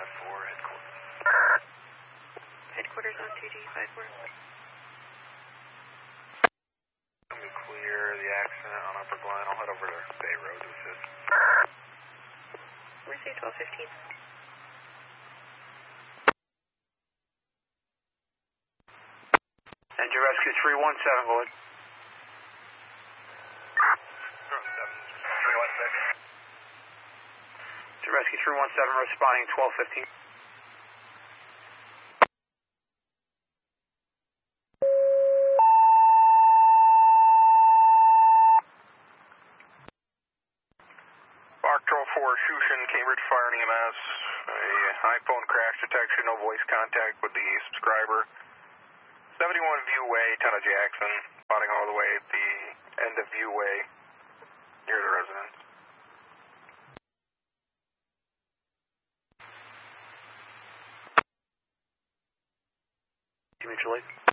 for headquarters. Headquarters on 2G54. Let me clear the accident on Upper Glen. I'll head over to Bay Road to assist. Receive 1215. Engine Rescue 317, Lloyd. 317. Engine Rescue 317 responding 1215. Bar Control 4, Shushin, Cambridge Fire and EMS. A iPhone crash detection, no voice contact with the subscriber. 71 View Way, Town of Jackson, spotting all the way at the end of View Way, near the residence. Mutual aid.